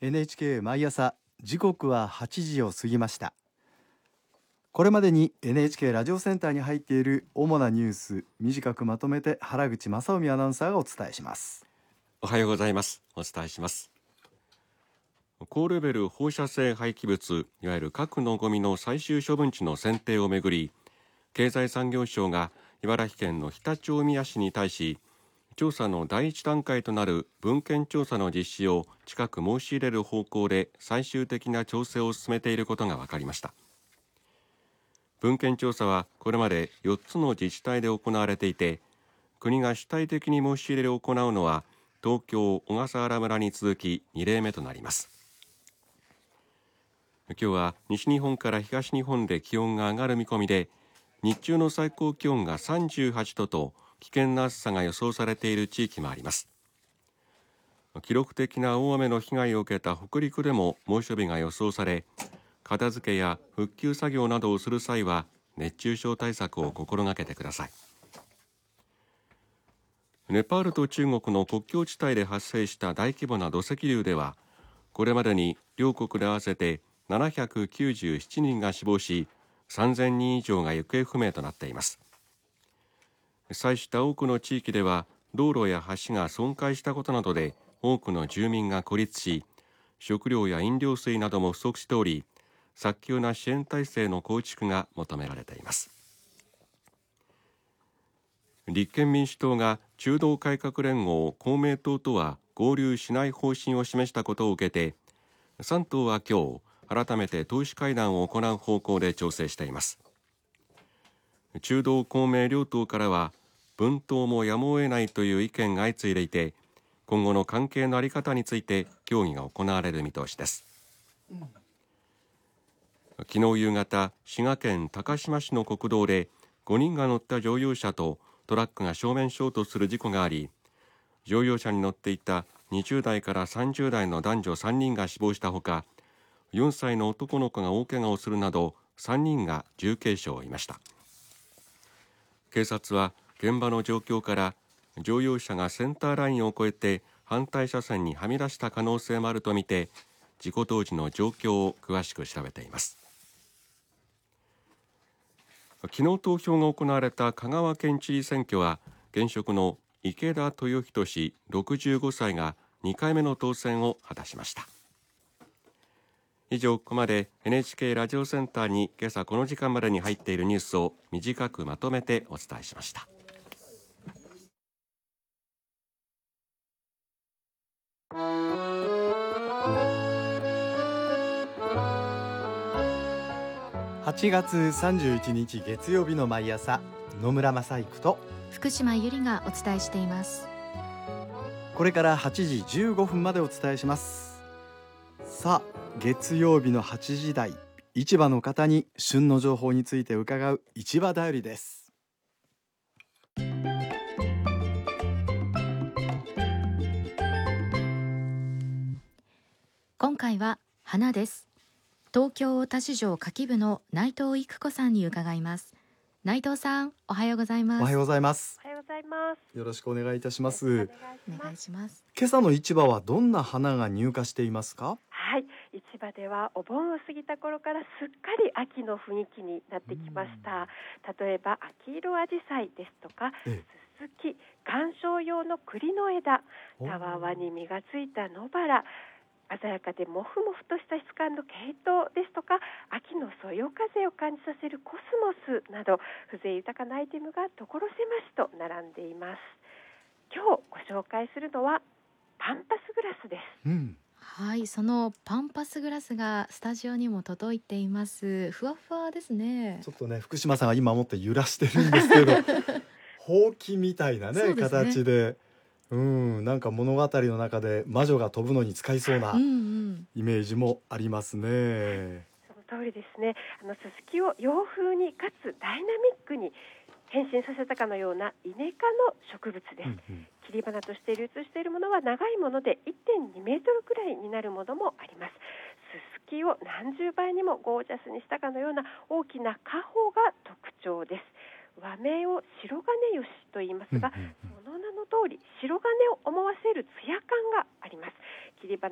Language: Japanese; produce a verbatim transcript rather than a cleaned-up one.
エヌエイチケー 毎朝、時刻ははちじを過ぎました。これまでに エヌエイチケー ラジオセンターに入っている主なニュース、短くまとめて原口正臣アナウンサーがお伝えします。 おはようございます。お伝えします。高レベル放射性廃棄物、いわゆる核のゴミの最終処分地の選定をめぐり、経済産業省が茨城県の常陸大宮市に対し、調査の第一段階となる文献調査の実施を近く申し入れる方向で最終的な調整を進めていることが分かりました。文献調査はこれまでよっつの自治体で行われていて、国が主体的に申し入れを行うのは東京小笠原村に続きに例目となります。今日は西日本から東日本で気温が上がる見込みで、日中の最高気温がさんじゅうはちどと危険な暑さが予想されている地域もあります。記録的な大雨の被害を受けた北陸でも猛暑日が予想され、片付けや復旧作業などをする際は熱中症対策を心がけてください。ネパールと中国の国境地帯で発生した大規模な土石流では、これまでに両国で合わせてななひゃくきゅうじゅうななにんが死亡し、さんぜんにん以上が行方不明となっています。被災した多くの地域では道路や橋が損壊したことなどで多くの住民が孤立し、食料や飲料水なども不足しており、早急な支援体制の構築が求められています。立憲民主党が中道改革連合公明党とは合流しない方針を示したことを受けて、さん党は今日改めて党首会談を行う方向で調整しています。中道公明両党からは分党もやむを得ないという意見が相次いでいて、今後の関係の在り方について協議が行われる見通しです。うん、昨日夕方、滋賀県高島市の国道でごにんが乗った乗用車とトラックが正面衝突する事故があり、乗用車に乗っていたにじゅう代からさんじゅう代の男女さんにんが死亡したほか、よんさいの男の子が大怪我をするなどさんにんが重軽傷を負いました。警察は現場の状況から乗用車がセンターラインを越えて反対車線にはみ出した可能性もあるとみて、事故当時の状況を詳しく調べています。昨日投票が行われた香川県知事選挙は、現職の池田豊仁氏ろくじゅうごさいがにかいめの当選を果たしました。以上、ここまで エヌエイチケー ラジオセンターに今朝この時間までに入っているニュースを短くまとめてお伝えしました。 はちがつさんじゅういちにち月曜日の毎朝、野村正育と福島由里がお伝えしています。 これからはちじじゅうごふんまでお伝えします。さあ、月曜日のはちじ台、市場の方に旬の情報について伺う市場だよりです。 今回は花です。東京大田市場花き部の内藤育子さんに伺います。内藤さん、おはようございます。 おはようございます。 おはようございます。 よろしくお願いいたします。 お願いします。 今朝の市場はどんな花が入荷していますか？ はい、市場ではお盆を過ぎた頃からすっかり秋の雰囲気になってきました。例えば秋色アジサイですとか、ススキ、観賞用の栗の枝、たわわに実がついた野バラ、鮮やかでモフモフとした質感のケイトウですとか、秋のそよ風を感じさせるコスモスなど風情豊かなアイテムが所狭しと並んでいます。今日ご紹介するのはパンパスグラスです。 うん、 はい、そのパンパスグラスがスタジオにも届いています。ふわふわですね。 ちょっとね、福島さんが今持って揺らしてるんですけどほうきみたいな ね, ね形で、うん、なんか物語の中で魔女が飛ぶのに使いそうなイメージもありますね。うんうん、 その通りですね。あのススキを洋風にかつダイナミックに変身させたかのようなイネ科の植物です。うんうん、切り花として流通しているものは長いもので いってんにメートルくらいになるものもあります。ススキを何十倍にもゴージャスにしたかのような大きな花穂が特徴です。和名を白金吉と言いますが、うんうんうん、その名の通り白金を思わせる艶感があります。切り花